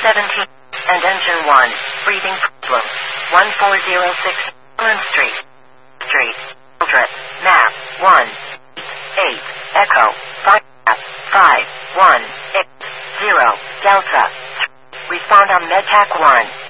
17, and engine 1, breathing problem. 1406, Allen Street. Mildred, map, 1, 8, Echo, 5, 5, 1, 8, 0, Delta. Respond on MedTac 1.